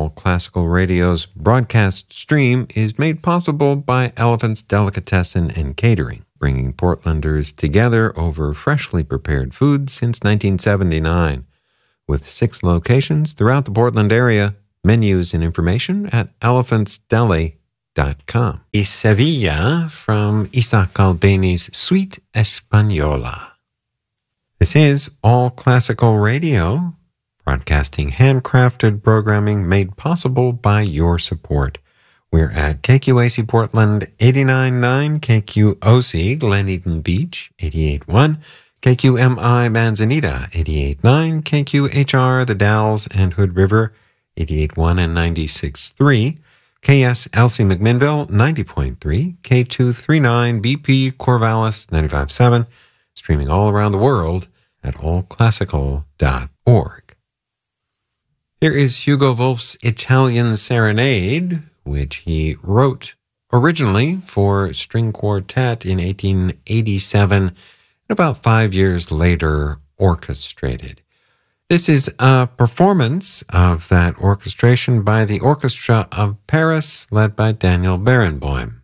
All Classical Radio's broadcast stream is made possible by Elephant's Delicatessen and Catering, bringing Portlanders together over freshly prepared food since 1979. With 6 locations throughout the Portland area, menus and information at elephantsdeli.com. Y Sevilla from Isaac Albeni's Suite Española. This is All Classical Radio, broadcasting handcrafted programming made possible by your support. We're at KQAC Portland 89.9, KQOC Glen Eden Beach 88.1, KQMI Manzanita 88.9, KQHR The Dalles and Hood River 88.1 and 96.3, KSLC McMinnville 90.3, K239 BP Corvallis 95.7, streaming all around the world at allclassical.org. Here is Hugo Wolf's Italian Serenade, which he wrote originally for string quartet in 1887, and about 5 years later orchestrated. This is a performance of that orchestration by the Orchestra of Paris, led by Daniel Barenboim.